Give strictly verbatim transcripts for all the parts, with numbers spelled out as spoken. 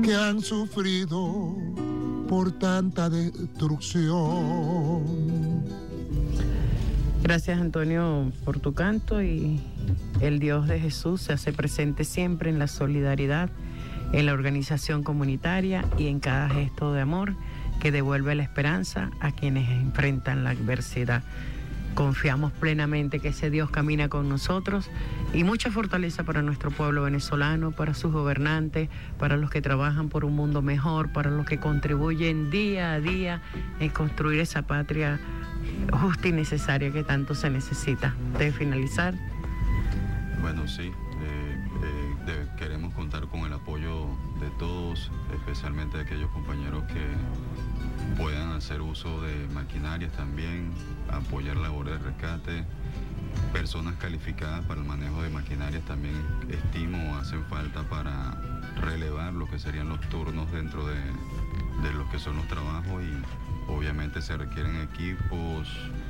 que han sufrido por tanta destrucción. Gracias, Antonio, por tu canto, y el Dios de Jesús se hace presente siempre en la solidaridad, en la organización comunitaria y en cada gesto de amor que devuelve la esperanza a quienes enfrentan la adversidad. Confiamos plenamente que ese Dios camina con nosotros, y mucha fortaleza para nuestro pueblo venezolano, para sus gobernantes, para los que trabajan por un mundo mejor, para los que contribuyen día a día en construir esa patria justa y necesaria que tanto se necesita. ¿De finalizar? Bueno, sí, eh, eh, de, queremos contar con el apoyo de todos, especialmente de aquellos compañeros que puedan hacer uso de maquinarias también, apoyar labores de rescate, personas calificadas para el manejo de maquinarias también estimo hacen falta para relevar lo que serían los turnos dentro de, de lo que son los trabajos, y obviamente se requieren equipos,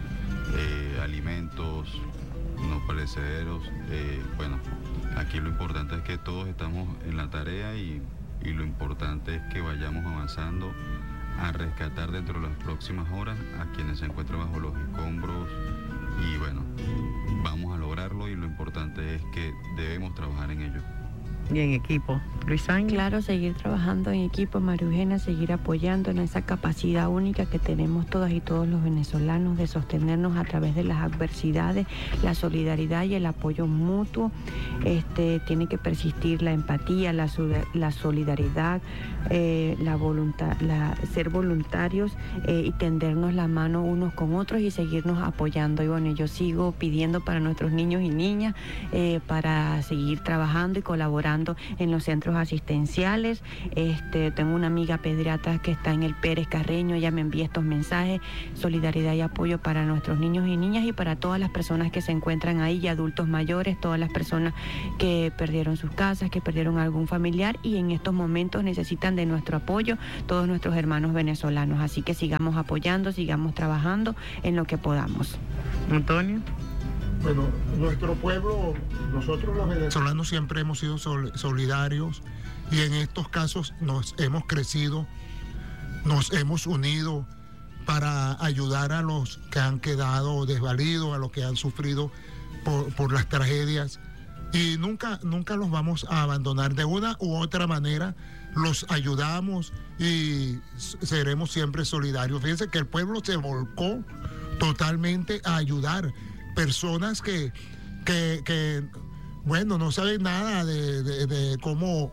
eh, alimentos no perecederos. Eh, bueno, aquí lo importante es que todos estamos en la tarea, y, y lo importante es que vayamos avanzando a rescatar dentro de las próximas horas a quienes se encuentran bajo los escombros, y bueno, vamos a lograrlo, y lo importante es que debemos trabajar en ello. Y en equipo. Luis Ángel. Claro, seguir trabajando en equipo, María Eugenia, seguir apoyando en esa capacidad única que tenemos todas y todos los venezolanos de sostenernos a través de las adversidades, la solidaridad y el apoyo mutuo. Este, tiene que persistir la empatía, la, la solidaridad, eh, la voluntad, la, ser voluntarios eh, y tendernos la mano unos con otros y seguirnos apoyando. Y bueno, yo sigo pidiendo para nuestros niños y niñas eh, para seguir trabajando y colaborando en los centros asistenciales. Este, tengo una amiga pediatra que está en el Pérez Carreño, ella me envía estos mensajes: solidaridad y apoyo para nuestros niños y niñas y para todas las personas que se encuentran ahí, y adultos mayores, todas las personas que perdieron sus casas, que perdieron algún familiar y en estos momentos necesitan de nuestro apoyo, todos nuestros hermanos venezolanos. Así que sigamos apoyando, sigamos trabajando en lo que podamos. Antonio. Bueno, nuestro pueblo, nosotros los venezolanos siempre hemos sido sol- solidarios, y en estos casos nos hemos crecido, nos hemos unido para ayudar a los que han quedado desvalidos, a los que han sufrido por, por las tragedias, y nunca, nunca los vamos a abandonar. De una u otra manera los ayudamos y seremos siempre solidarios. Fíjense que el pueblo se volcó totalmente a ayudar personas que, que, que, bueno, no saben nada de, de, de cómo,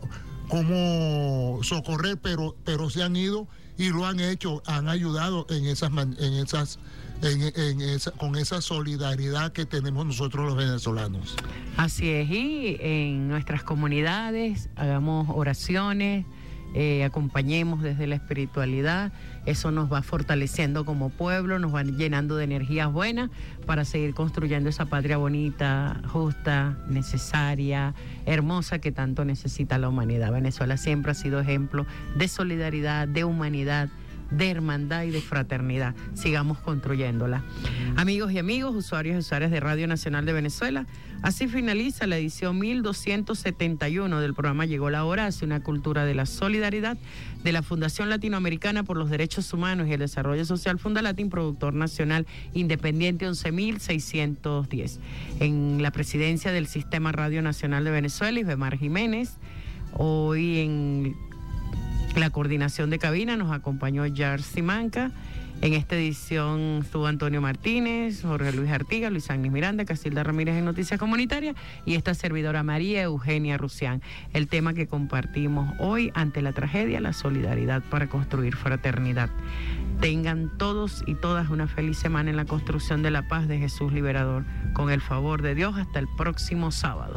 cómo socorrer, pero, pero se han ido y lo han hecho, han ayudado en esas, en esas, en, en esa, con esa solidaridad que tenemos nosotros los venezolanos. Así es, y en nuestras comunidades hagamos oraciones, eh, acompañemos desde la espiritualidad. Eso nos va fortaleciendo como pueblo, nos va llenando de energías buenas para seguir construyendo esa patria bonita, justa, necesaria, hermosa que tanto necesita la humanidad. Venezuela siempre ha sido ejemplo de solidaridad, de humanidad, de hermandad y de fraternidad. Sigamos construyéndola. Amigos y amigos, usuarios y usuarias de Radio Nacional de Venezuela, así finaliza la edición mil doscientos setenta y uno del programa Llegó la Hora, hacia una cultura de la solidaridad de la Fundación Latinoamericana por los Derechos Humanos y el Desarrollo Social Fundalatin, productor nacional independiente once mil seiscientos diez. En la presidencia del Sistema Radio Nacional de Venezuela, Isbemar Jiménez. Hoy en la coordinación de cabina nos acompañó Yarcy Manca. En esta edición estuvo Antonio Martínez, Jorge Luis Artigas, Luis Ángel Miranda, Casilda Ramírez en Noticias Comunitarias y esta servidora María Eugenia Rusián. El tema que compartimos hoy ante la tragedia, la solidaridad para construir fraternidad. Tengan todos y todas una feliz semana en la construcción de la paz de Jesús Liberador. Con el favor de Dios, hasta el próximo sábado.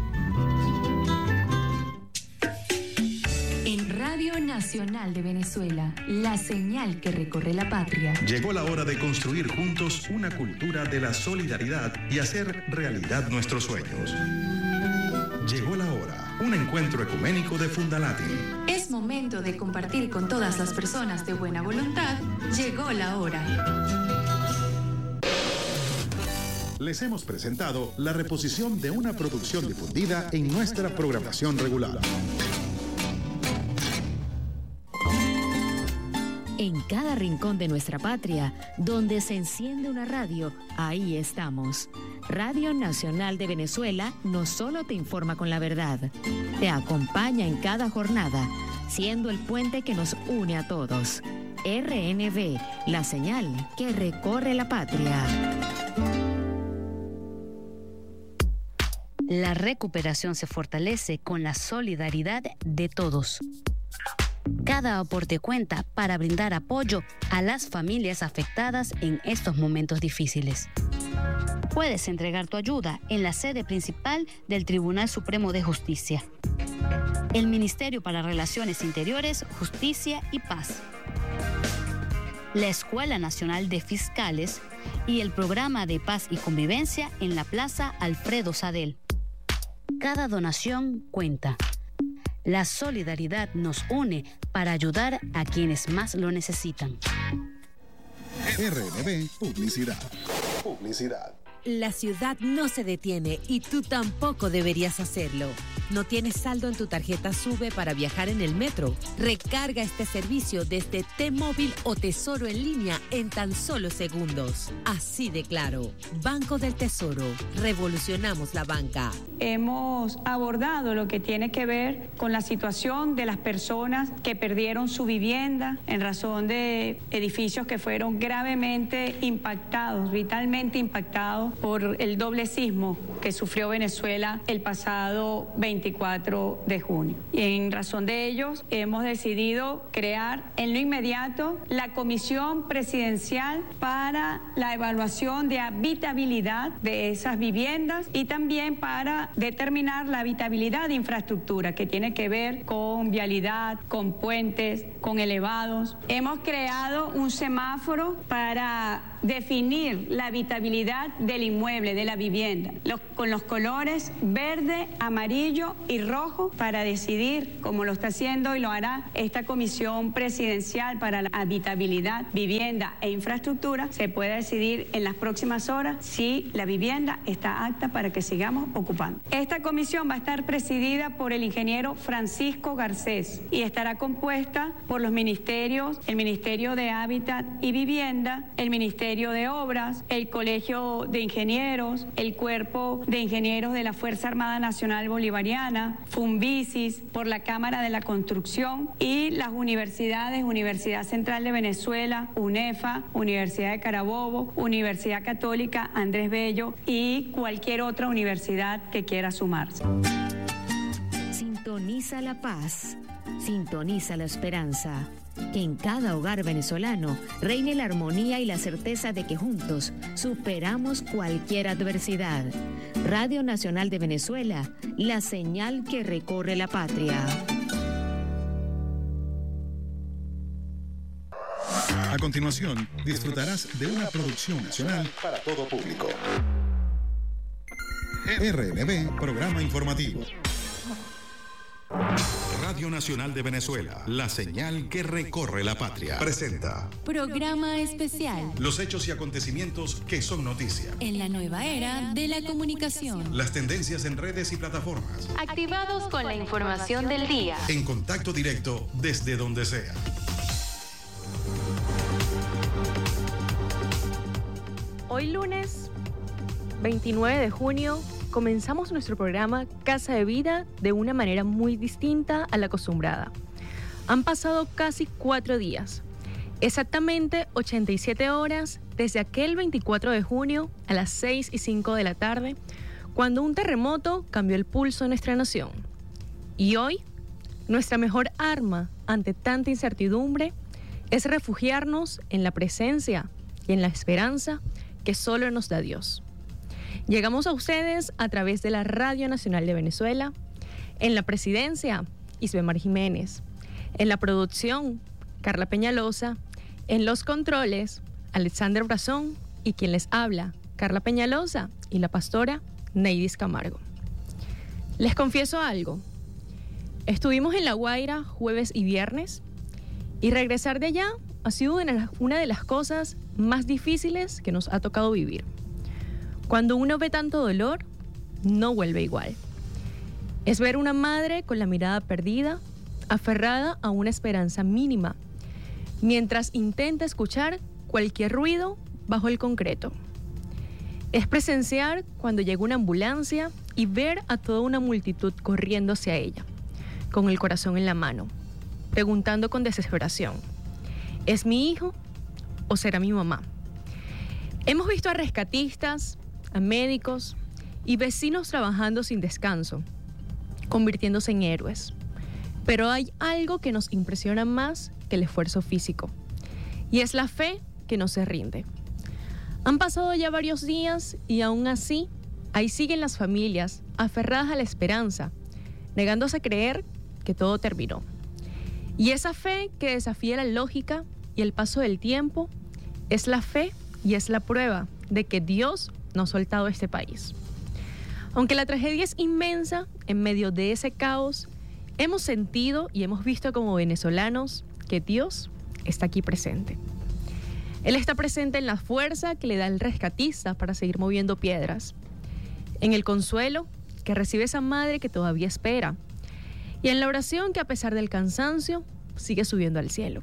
Radio Nacional de Venezuela, la señal que recorre la patria. Llegó la hora de construir juntos una cultura de la solidaridad y hacer realidad nuestros sueños. Llegó la hora, un encuentro ecuménico de Fundalatin. Es momento de compartir con todas las personas de buena voluntad. Llegó la hora. Les hemos presentado la reposición de una producción difundida en nuestra programación regular. En cada rincón de nuestra patria, donde se enciende una radio, ahí estamos. Radio Nacional de Venezuela no solo te informa con la verdad, te acompaña en cada jornada, siendo el puente que nos une a todos. R N V, la señal que recorre la patria. La recuperación se fortalece con la solidaridad de todos. Cada aporte cuenta para brindar apoyo a las familias afectadas en estos momentos difíciles. Puedes entregar tu ayuda en la sede principal del Tribunal Supremo de Justicia, el Ministerio para Relaciones Interiores, Justicia y Paz, la Escuela Nacional de Fiscales y el Programa de Paz y Convivencia en la Plaza Alfredo Sadel. Cada donación cuenta. La solidaridad nos une para ayudar a quienes más lo necesitan. R N V Publicidad. Publicidad. La ciudad no se detiene y tú tampoco deberías hacerlo. ¿No tienes saldo en tu tarjeta SUBE para viajar en el metro? Recarga este servicio desde T-Móvil o Tesoro en línea en tan solo segundos. Así de claro. Banco del Tesoro. Revolucionamos la banca. Hemos abordado lo que tiene que ver con la situación de las personas que perdieron su vivienda en razón de edificios que fueron gravemente impactados, vitalmente impactados por el doble sismo que sufrió Venezuela el pasado veinticuatro de junio. Y en razón de ellos hemos decidido crear en lo inmediato la Comisión Presidencial para la evaluación de habitabilidad de esas viviendas y también para determinar la habitabilidad de infraestructura que tiene que ver con vialidad, con puentes, con elevados. Hemos creado un semáforo para definir la habitabilidad del inmueble, de la vivienda, los, con los colores verde, amarillo y rojo para decidir, como lo está haciendo y lo hará esta Comisión Presidencial para la Habitabilidad, Vivienda e Infraestructura, se puede decidir en las próximas horas si la vivienda está apta para que sigamos ocupando. Esta comisión va a estar presidida por el ingeniero Francisco Garcés y estará compuesta por los ministerios, el Ministerio de Hábitat y Vivienda, el Ministerio de Obras, el Colegio de Ingenieros, el Cuerpo de Ingenieros de la Fuerza Armada Nacional Bolivariana, Funvisis, por la Cámara de la Construcción y las universidades, Universidad Central de Venezuela, UNEFA, Universidad de Carabobo, Universidad Católica Andrés Bello y cualquier otra universidad que quiera sumarse. Sintoniza la paz, sintoniza la esperanza. Que en cada hogar venezolano reine la armonía y la certeza de que juntos superamos cualquier adversidad. Radio Nacional de Venezuela, la señal que recorre la patria. A continuación, disfrutarás de una producción nacional para todo público. R N V, programa informativo. Radio Nacional de Venezuela, la señal que recorre la patria. Presenta Programa especial. Los hechos y acontecimientos que son noticia. En la nueva era de la comunicación. Las tendencias en redes y plataformas. Activados con la información del día. En contacto directo desde donde sea. Hoy lunes veintinueve de junio comenzamos nuestro programa Casa de Vida de una manera muy distinta a la acostumbrada. Han pasado casi cuatro días, exactamente ochenta y siete horas desde aquel veinticuatro de junio a las seis y cinco de la tarde, cuando un terremoto cambió el pulso de nuestra nación. Y hoy, nuestra mejor arma ante tanta incertidumbre es refugiarnos en la presencia y en la esperanza que solo nos da Dios. Llegamos a ustedes a través de la Radio Nacional de Venezuela, en la presidencia, Isbemar Jiménez, en la producción, Carla Peñalosa, en los controles, Alexander Brazón y quien les habla, Carla Peñalosa y la pastora Neidis Camargo. Les confieso algo, estuvimos en La Guaira jueves y viernes y regresar de allá ha sido una de las cosas más difíciles que nos ha tocado vivir. Cuando uno ve tanto dolor, no vuelve igual. Es ver una madre con la mirada perdida, aferrada a una esperanza mínima, mientras intenta escuchar cualquier ruido bajo el concreto. Es presenciar cuando llega una ambulancia y ver a toda una multitud corriendo hacia ella, con el corazón en la mano, preguntando con desesperación, ¿es mi hijo o será mi mamá? Hemos visto a rescatistas, a médicos y vecinos trabajando sin descanso, convirtiéndose en héroes. Pero hay algo que nos impresiona más que el esfuerzo físico, y es la fe que no se rinde. Han pasado ya varios días y aún así, ahí siguen las familias aferradas a la esperanza, negándose a creer que todo terminó. Y esa fe que desafía la lógica y el paso del tiempo es la fe y es la prueba de que Dios no ha soltado este país. Aunque la tragedia es inmensa, en medio de ese caos, hemos sentido y hemos visto como venezolanos que Dios está aquí presente. Él está presente en la fuerza que le da el rescatista para seguir moviendo piedras, en el consuelo que recibe esa madre que todavía espera, y en la oración que a pesar del cansancio sigue subiendo al cielo.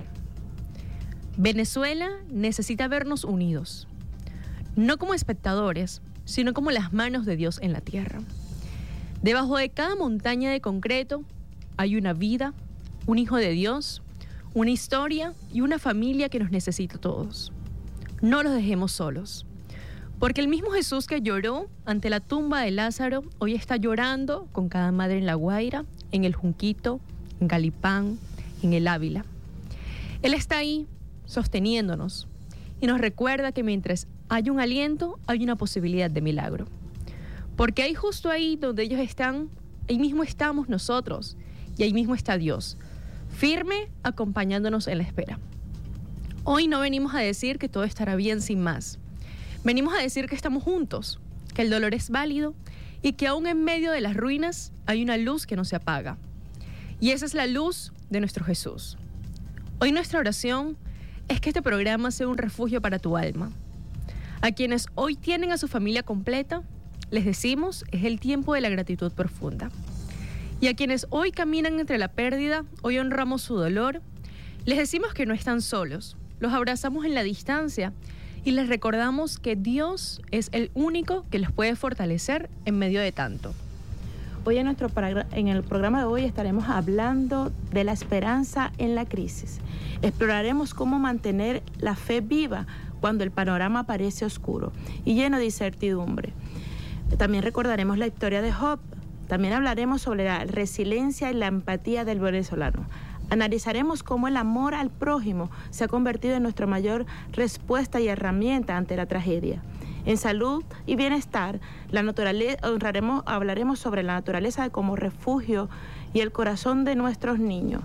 Venezuela necesita vernos unidos, no como espectadores, sino como las manos de Dios en la tierra. Debajo de cada montaña de concreto hay una vida, un hijo de Dios, una historia y una familia que nos necesita a todos. No los dejemos solos, porque el mismo Jesús que lloró ante la tumba de Lázaro hoy está llorando con cada madre en La Guaira, en El Junquito, en Galipán, en El Ávila. Él está ahí sosteniéndonos y nos recuerda que mientras hay un aliento, hay una posibilidad de milagro. Porque ahí justo ahí donde ellos están, ahí mismo estamos nosotros y ahí mismo está Dios, firme acompañándonos en la espera. Hoy no venimos a decir que todo estará bien sin más. Venimos a decir que estamos juntos, que el dolor es válido y que aún en medio de las ruinas hay una luz que no se apaga. Y esa es la luz de nuestro Jesús. Hoy nuestra oración es que este programa sea un refugio para tu alma. A quienes hoy tienen a su familia completa, les decimos, es el tiempo de la gratitud profunda. Y a quienes hoy caminan entre la pérdida, hoy honramos su dolor, les decimos que no están solos, los abrazamos en la distancia y les recordamos que Dios es el único que los puede fortalecer en medio de tanto. Hoy en, nuestro en el programa de hoy estaremos hablando de la esperanza en la crisis. Exploraremos cómo mantener la fe viva cuando el panorama parece oscuro y lleno de incertidumbre. También recordaremos la historia de Job. También hablaremos sobre la resiliencia y la empatía del venezolano. Analizaremos cómo el amor al prójimo se ha convertido en nuestra mayor respuesta y herramienta ante la tragedia. En salud y bienestar, la naturaleza, honraremos, hablaremos sobre la naturaleza como refugio y el corazón de nuestros niños.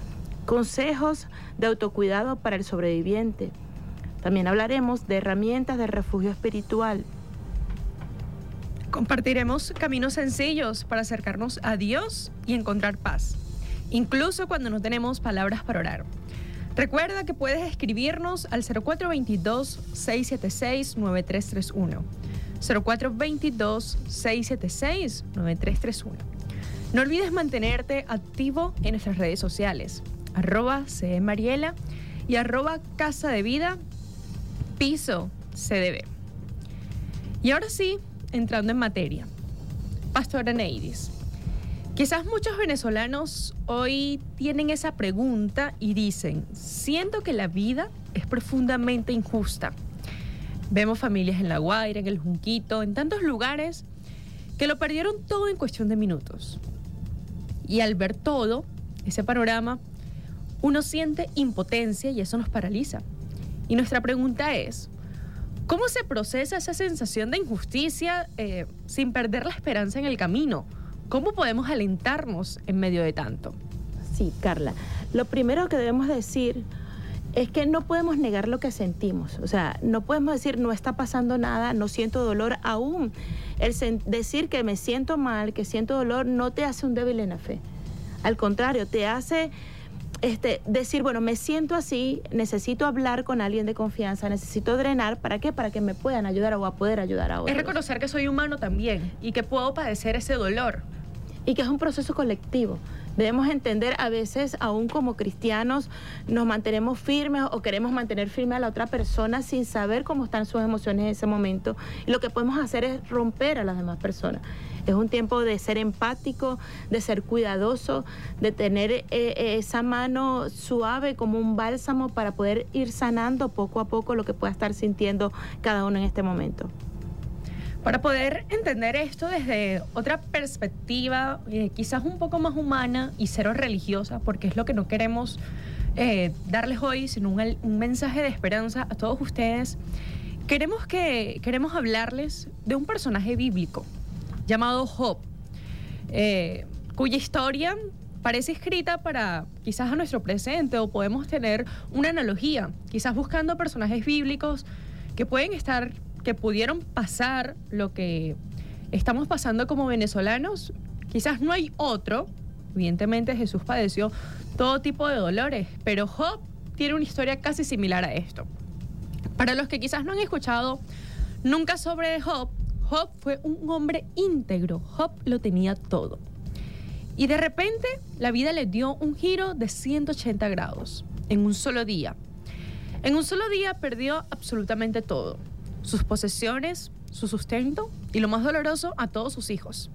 Consejos de autocuidado para el sobreviviente. También hablaremos de herramientas de refugio espiritual. Compartiremos caminos sencillos para acercarnos a Dios y encontrar paz, incluso cuando no tenemos palabras para orar. Recuerda que puedes escribirnos al cero cuatro dos dos, seis siete seis, nueve tres tres uno. cero cuatro dos dos, seis siete seis, nueve tres tres uno. No olvides mantenerte activo en nuestras redes sociales, arroba cemariela y arroba casa de vida piso C D B. Y ahora sí, entrando en materia, Pastora Neidis, quizás muchos venezolanos hoy tienen esa pregunta y dicen, siento que la vida es profundamente injusta. Vemos familias en La Guaira, en El Junquito, en tantos lugares que lo perdieron todo en cuestión de minutos. Y al ver todo, ese panorama, uno siente impotencia y eso nos paraliza. Y nuestra pregunta es, ¿cómo se procesa esa sensación de injusticia eh, sin perder la esperanza en el camino? ¿Cómo podemos alentarnos en medio de tanto? Sí, Carla. Lo primero que debemos decir es que no podemos negar lo que sentimos. O sea, no podemos decir no está pasando nada, no siento dolor aún. El decir que me siento mal, que siento dolor, no te hace un débil en la fe. Al contrario, te hace este, decir, bueno, me siento así, necesito hablar con alguien de confianza, necesito drenar. ¿Para qué? Para que me puedan ayudar o a poder ayudar a otros. Es reconocer que soy humano también y que puedo padecer ese dolor. Y que es un proceso colectivo, Debemos entender, a veces, aún como cristianos, nos mantenemos firmes o queremos mantener firme a la otra persona sin saber cómo están sus emociones en ese momento. Y lo que podemos hacer es romper a las demás personas. Es un tiempo de ser empático, de ser cuidadoso, de tener eh, esa mano suave como un bálsamo para poder ir sanando poco a poco lo que pueda estar sintiendo cada uno en este momento. Para poder entender esto desde otra perspectiva, eh, quizás un poco más humana y cero religiosa, porque es lo que no queremos eh, darles hoy, sino un, un mensaje de esperanza a todos ustedes, queremos, que, queremos hablarles de un personaje bíblico llamado Job, eh, cuya historia parece escrita para quizás a nuestro presente, o podemos tener una analogía, quizás buscando personajes bíblicos que pueden estar... que pudieron pasar lo que estamos pasando como venezolanos. Quizás no hay otro, evidentemente Jesús padeció todo tipo de dolores, pero Job tiene una historia casi similar a esto. Para los que quizás no han escuchado nunca sobre Job, Job fue un hombre íntegro. Job lo tenía todo. Y de repente la vida le dio un giro de ciento ochenta grados en un solo día. En un solo día perdió absolutamente todo. Sus posesiones, su sustento y, lo más doloroso, a todos sus hijos.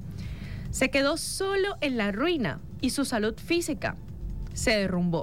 Se quedó solo en la ruina y su salud física se derrumbó.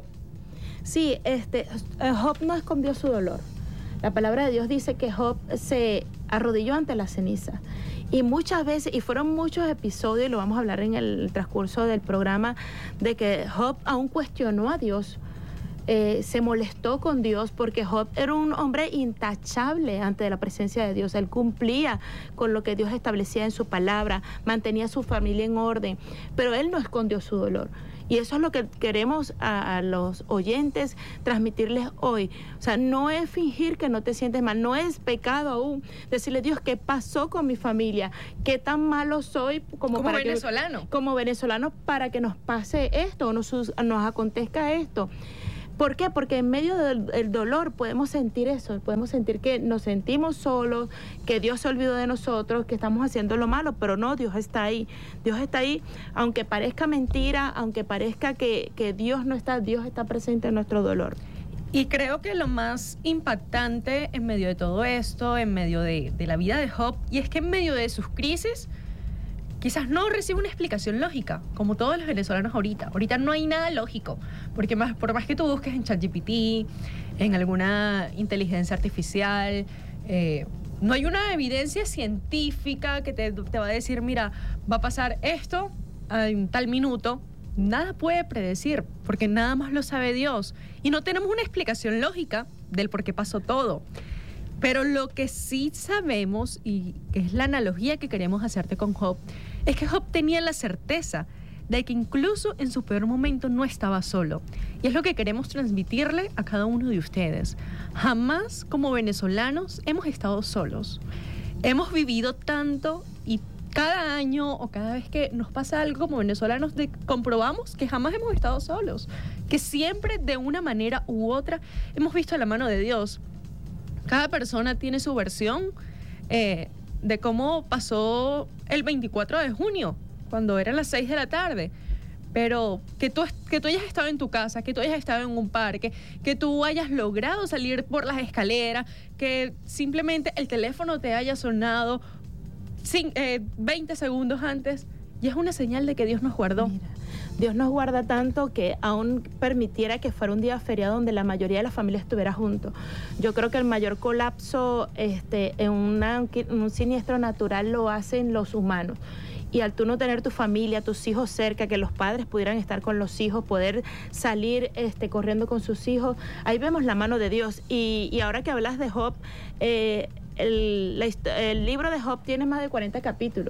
Sí, este, Job no escondió su dolor. La palabra de Dios dice que Job se arrodilló ante la ceniza. Y muchas veces, y fueron muchos episodios, y lo vamos a hablar en el transcurso del programa, de que Job aún cuestionó a Dios. Eh, se molestó con Dios porque Job era un hombre intachable ante la presencia de Dios. Él cumplía con lo que Dios establecía en su palabra, mantenía a su familia en orden, pero él no escondió su dolor. Y eso es lo que queremos a, a los oyentes transmitirles hoy. O sea, no es fingir que no te sientes mal, no es pecado aún decirle, Dios, ¿qué pasó con mi familia? ¿Qué tan malo soy como, como para venezolano? Que, como venezolano para que nos pase esto o nos, nos acontezca esto. ¿Por qué? Porque en medio del, del dolor podemos sentir eso, podemos sentir que nos sentimos solos, que Dios se olvidó de nosotros, que estamos haciendo lo malo, pero no, Dios está ahí. Dios está ahí, aunque parezca mentira, aunque parezca que, que Dios no está, Dios está presente en nuestro dolor. Y creo que lo más impactante en medio de todo esto, en medio de, de la vida de Job, y es que en medio de sus crisis, quizás no recibe una explicación lógica, como todos los venezolanos ahorita. Ahorita no hay nada lógico, porque más, por más que tú busques en ChatGPT, en alguna inteligencia artificial, eh, no hay una evidencia científica que te, te va a decir, mira, va a pasar esto en tal minuto. Nada puede predecir, porque nada más lo sabe Dios. Y no tenemos una explicación lógica del por qué pasó todo. Pero lo que sí sabemos, y que es la analogía que queremos hacerte con Job, es que Job tenía la certeza de que incluso en su peor momento no estaba solo. Y es lo que queremos transmitirle a cada uno de ustedes. Jamás como venezolanos hemos estado solos. Hemos vivido tanto y cada año o cada vez que nos pasa algo como venezolanos de, comprobamos que jamás hemos estado solos. Que siempre de una manera u otra hemos visto la mano de Dios. Cada persona tiene su versión eh, de cómo pasó el veinticuatro de junio, cuando eran las seis de la tarde. Pero que tú, que tú hayas estado en tu casa, que tú hayas estado en un parque, que tú hayas logrado salir por las escaleras, que simplemente el teléfono te haya sonado sin, eh, veinte segundos antes, y es una señal de que Dios nos guardó. Mira. Dios nos guarda tanto que aún permitiera que fuera un día feriado donde la mayoría de la familia estuviera juntos. Yo creo que el mayor colapso este, en una, un siniestro natural lo hacen los humanos. Y al tú no tener tu familia, tus hijos cerca, que los padres pudieran estar con los hijos, poder salir este, corriendo con sus hijos, ahí vemos la mano de Dios. Y, y ahora que hablas de Job, eh, el, la, el libro de Job tiene más de cuarenta capítulos.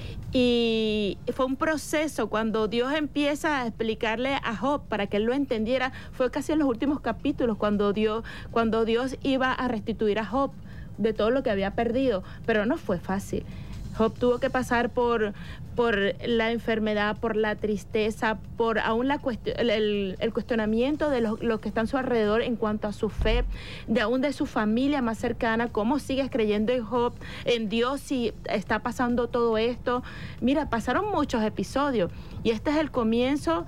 Y fue un proceso cuando Dios empieza a explicarle a Job para que él lo entendiera. Fue casi en los últimos capítulos cuando Dios, cuando Dios iba a restituir a Job de todo lo que había perdido, pero no fue fácil. Job tuvo que pasar por, por la enfermedad, por la tristeza, por aún la cuestión, el, el cuestionamiento de los, los que están a su alrededor en cuanto a su fe, de aún de su familia más cercana. ¿Cómo sigues creyendo en Job, en Dios, si está pasando todo esto? Mira, pasaron muchos episodios y este es el comienzo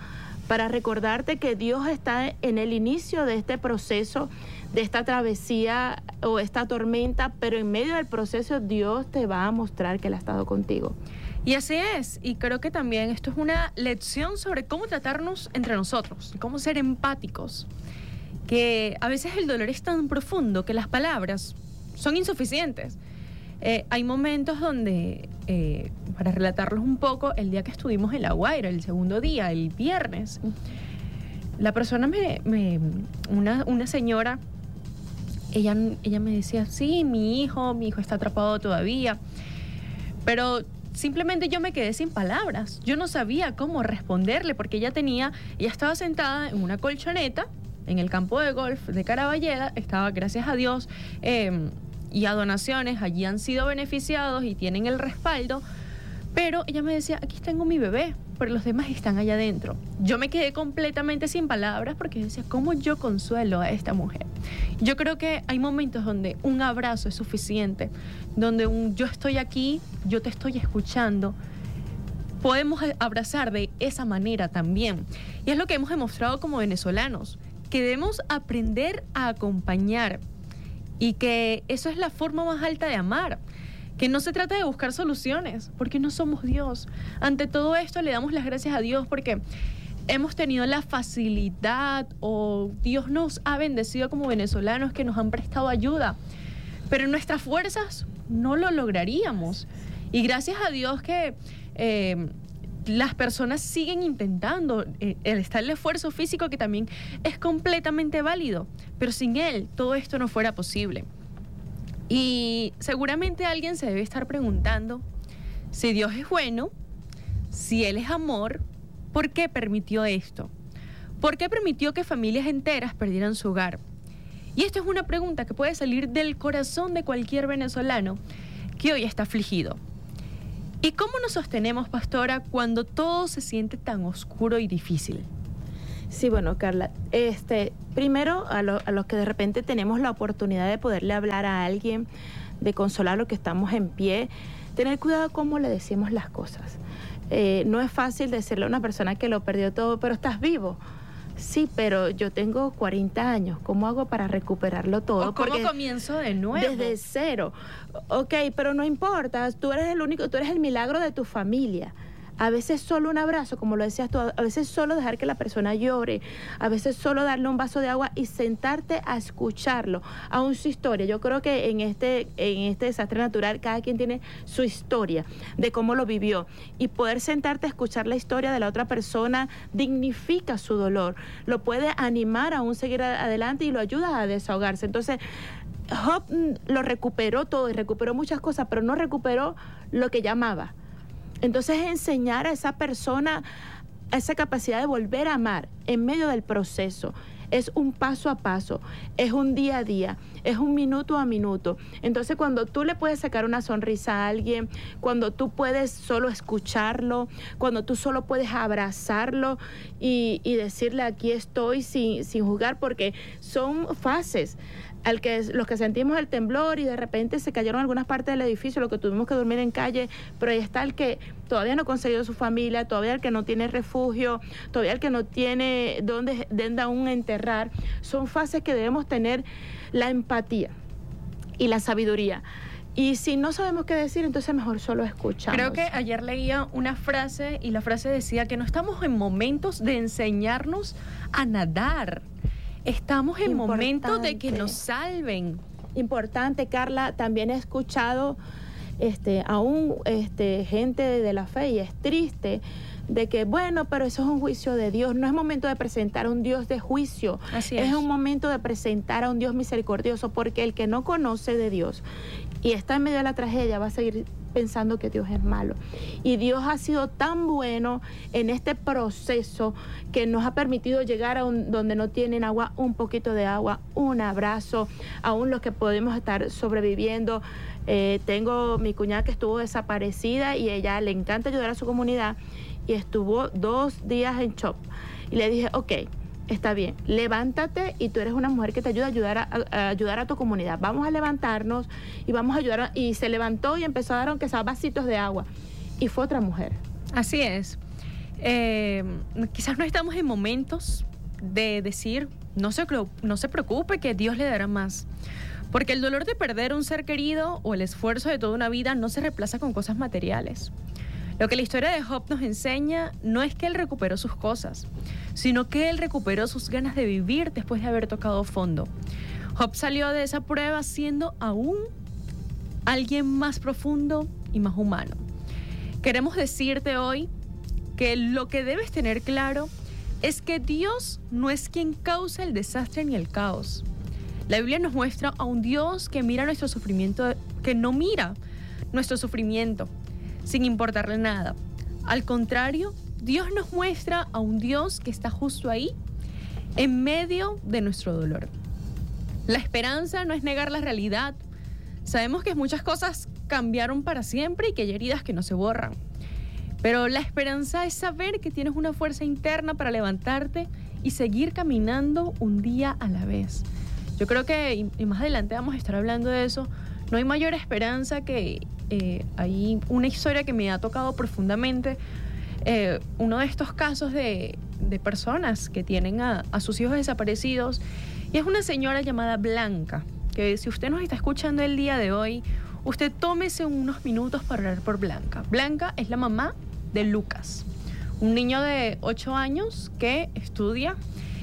para recordarte que Dios está en el inicio de este proceso, de esta travesía o esta tormenta, pero en medio del proceso Dios te va a mostrar que Él ha estado contigo. Y así es, y creo que también esto es una lección sobre cómo tratarnos entre nosotros, cómo ser empáticos, que a veces el dolor es tan profundo que las palabras son insuficientes. Eh, hay momentos donde, eh, para relatarlos un poco, el día que estuvimos en La Guaira, el segundo día, el viernes, la persona me, me una, una señora, ella, ella me decía, sí, mi hijo, mi hijo está atrapado todavía, pero simplemente yo me quedé sin palabras. Yo no sabía cómo responderle porque ella tenía, ella estaba sentada en una colchoneta en el campo de golf de Caraballeda, estaba, gracias a Dios, eh, y a donaciones, allí han sido beneficiados y tienen el respaldo, pero ella me decía, aquí tengo mi bebé, pero los demás están allá adentro. Yo me quedé completamente sin palabras porque decía, ¿cómo yo consuelo a esta mujer? Yo creo que hay momentos donde un abrazo es suficiente, donde un yo estoy aquí, yo te estoy escuchando. Podemos abrazar de esa manera también. Y es lo que hemos demostrado como venezolanos, que debemos aprender a acompañar y que eso es la forma más alta de amar. Que no se trata de buscar soluciones, porque no somos Dios. Ante todo esto le damos las gracias a Dios porque hemos tenido la facilidad o Dios nos ha bendecido como venezolanos que nos han prestado ayuda. Pero en nuestras fuerzas no lo lograríamos. Y gracias a Dios que eh, las personas siguen intentando. Eh, está el esfuerzo físico que también es completamente válido. Pero sin él todo esto no fuera posible. Y seguramente alguien se debe estar preguntando si Dios es bueno, si Él es amor, ¿por qué permitió esto? ¿Por qué permitió que familias enteras perdieran su hogar? Y esto es una pregunta que puede salir del corazón de cualquier venezolano que hoy está afligido. ¿Y cómo nos sostenemos, pastora, cuando todo se siente tan oscuro y difícil? Sí, bueno, Carla, este, primero a, lo, a los que de repente tenemos la oportunidad de poderle hablar a alguien, de consolar lo que estamos en pie, tener cuidado cómo le decimos las cosas. Eh, no es fácil decirle a una persona que lo perdió todo, pero estás vivo. Sí, pero yo tengo cuarenta años, ¿cómo hago para recuperarlo todo? ¿O cómo Porque comienzo de nuevo? Desde cero. Ok, pero no importa, tú eres el único, tú eres el milagro de tu familia. A veces solo un abrazo, como lo decías tú, a veces solo dejar que la persona llore, a veces solo darle un vaso de agua y sentarte a escucharlo, aún su historia. Yo creo que en este, en este desastre natural cada quien tiene su historia de cómo lo vivió y poder sentarte a escuchar la historia de la otra persona dignifica su dolor, lo puede animar a aún seguir adelante y lo ayuda a desahogarse. Entonces, Job lo recuperó todo y recuperó muchas cosas, pero no recuperó lo que llamaba. Entonces, enseñar a esa persona esa capacidad de volver a amar en medio del proceso es un paso a paso, es un día a día, es un minuto a minuto. Entonces, cuando tú le puedes sacar una sonrisa a alguien, cuando tú puedes solo escucharlo, cuando tú solo puedes abrazarlo y, y decirle aquí estoy sin, sin juzgar, porque son fases. Al que los que sentimos el temblor y de repente se cayeron algunas partes del edificio, lo que tuvimos que dormir en calle, pero ahí está el que todavía no ha conseguido su familia, todavía el que no tiene refugio, todavía el que no tiene dónde, dónde aún enterrar. Son fases que debemos tener la empatía y la sabiduría. Y si no sabemos qué decir, entonces mejor solo escuchamos. Creo que ayer leía una frase y la frase decía que no estamos en momentos de enseñarnos a nadar. Estamos en momentos de que nos salven. Importante, Carla. También he escuchado este, aún este, gente de la fe, y es triste, de que, bueno, pero eso es un juicio de Dios. No es momento de presentar a un Dios de juicio. Así es. Es un momento de presentar a un Dios misericordioso, porque el que no conoce de Dios y está en medio de la tragedia va a seguir pensando que Dios es malo. Y Dios ha sido tan bueno en este proceso que nos ha permitido llegar a un, donde no tienen agua, un poquito de agua, un abrazo, aún los que podemos estar sobreviviendo. Eh, tengo mi cuñada que estuvo desaparecida y ella le encanta ayudar a su comunidad y estuvo dos días en shock. Y le dije, ok, está bien, levántate y tú eres una mujer que te ayuda a ayudar a, a ayudar a tu comunidad. Vamos a levantarnos y vamos a ayudar. A, y se levantó y empezó a dar aunque sea vasitos de agua. Y fue otra mujer. Así es. Eh, quizás no estamos en momentos de decir, no se, no se preocupe que Dios le dará más. Porque el dolor de perder un ser querido o el esfuerzo de toda una vida no se reemplaza con cosas materiales. Lo que la historia de Job nos enseña no es que él recuperó sus cosas, sino que él recuperó sus ganas de vivir después de haber tocado fondo. Job salió de esa prueba siendo aún alguien más profundo y más humano. Queremos decirte hoy que lo que debes tener claro es que Dios no es quien causa el desastre ni el caos. La Biblia nos muestra a un Dios que mira nuestro sufrimiento, que no mira nuestro sufrimiento sin importarle nada. Al contrario, Dios nos muestra a un Dios que está justo ahí, en medio de nuestro dolor. La esperanza no es negar la realidad. Sabemos que muchas cosas cambiaron para siempre y que hay heridas que no se borran. Pero la esperanza es saber que tienes una fuerza interna para levantarte y seguir caminando un día a la vez. Yo creo que, y más adelante vamos a estar hablando de eso, no hay mayor esperanza que eh, hay una historia que me ha tocado profundamente. Eh, uno de estos casos de, de personas que tienen a, a sus hijos desaparecidos, y es una señora llamada Blanca, que si usted nos está escuchando el día de hoy, usted tómese unos minutos para orar por Blanca. Blanca es la mamá de Lucas, un niño de ocho años que estudia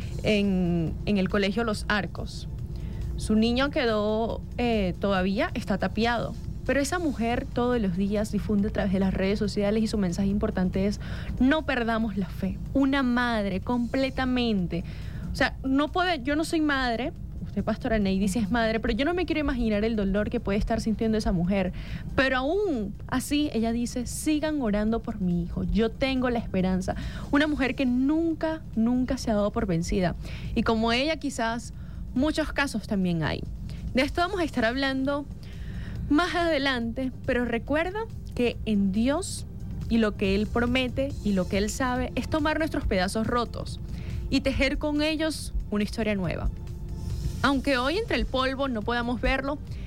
en, en el colegio Los Arcos. Su niño quedó, eh, todavía está tapiado, pero esa mujer todos los días difunde a través de las redes sociales y su mensaje importante es: no perdamos la fe. Una madre completamente, o sea, no puede, yo no soy madre, usted, pastora Neidy, sí es madre, pero yo no me quiero imaginar el dolor que puede estar sintiendo esa mujer. Pero aún así, ella dice: sigan orando por mi hijo, yo tengo la esperanza. Una mujer que nunca, nunca se ha dado por vencida. Y como ella, quizás muchos casos también hay. De esto vamos a estar hablando más adelante, pero recuerda que en Dios y lo que Él promete y lo que Él sabe es tomar nuestros pedazos rotos y tejer con ellos una historia nueva. Aunque hoy entre el polvo no podamos verlo,